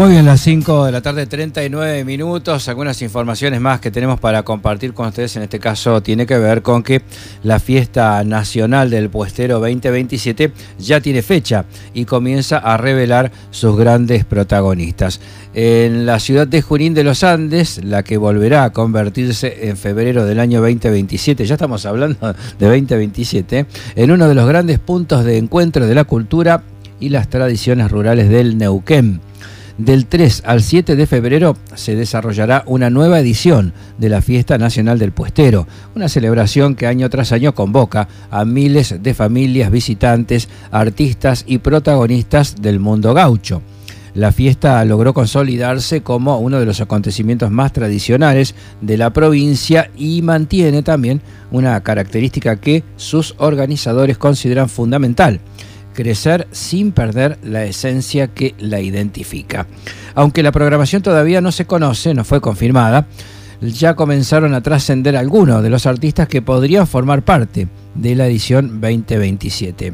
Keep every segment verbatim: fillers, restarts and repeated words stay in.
Muy bien, las cinco de la tarde, treinta y nueve minutos. Algunas informaciones más que tenemos para compartir con ustedes. En este caso tiene que ver con que la Fiesta Nacional del Puestero veinte veintisiete ya tiene fecha y comienza a revelar sus grandes protagonistas. En la ciudad de Junín de los Andes, la que volverá a convertirse en febrero del año veinte veintisiete, ya estamos hablando de veinte veintisiete, en uno de los grandes puntos de encuentro de la cultura y las tradiciones rurales del Neuquén. Del tres al siete de febrero se desarrollará una nueva edición de la Fiesta Nacional del Puestero, una celebración que año tras año convoca a miles de familias, visitantes, artistas y protagonistas del mundo gaucho. La fiesta logró consolidarse como uno de los acontecimientos más tradicionales de la provincia y mantiene también una característica que sus organizadores consideran fundamental: crecer sin perder la esencia que la identifica. Aunque la programación todavía no se conoce, no fue confirmada, ya comenzaron a trascender algunos de los artistas que podrían formar parte de la edición veinte veintisiete.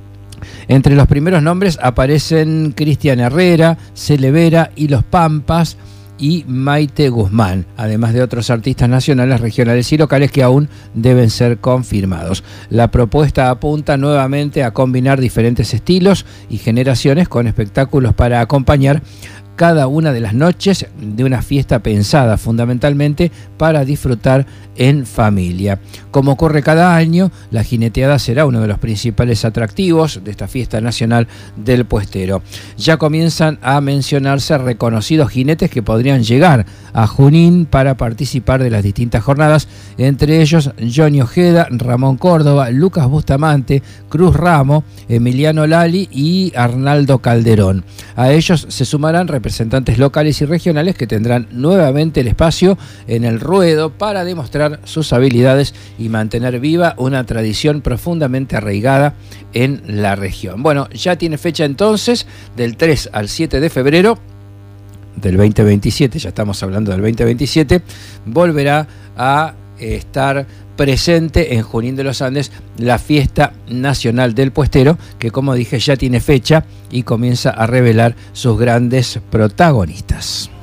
Entre los primeros nombres aparecen Cristian Herrera, Celevera y Los Pampas y Maite Guzmán, además de otros artistas nacionales, regionales y locales que aún deben ser confirmados. La propuesta apunta nuevamente a combinar diferentes estilos y generaciones con espectáculos para acompañar cada una de las noches de una fiesta pensada fundamentalmente para disfrutar en familia. Como ocurre cada año, la jineteada será uno de los principales atractivos de esta Fiesta Nacional del Puestero. Ya comienzan a mencionarse reconocidos jinetes que podrían llegar a Junín para participar de las distintas jornadas, entre ellos Johnny Ojeda, Ramón Córdoba, Lucas Bustamante, Cruz Ramo, Emiliano Lali y Arnaldo Calderón. A ellos se sumarán representantes locales y regionales que tendrán nuevamente el espacio en el ruedo para demostrar sus habilidades y mantener viva una tradición profundamente arraigada en la región. Bueno, ya tiene fecha entonces, del tres al siete de febrero del veinte veintisiete, ya estamos hablando del veinte veintisiete, volverá a estar presente en Junín de los Andes la Fiesta Nacional del Puestero, que como dije ya tiene fecha y comienza a revelar sus grandes protagonistas.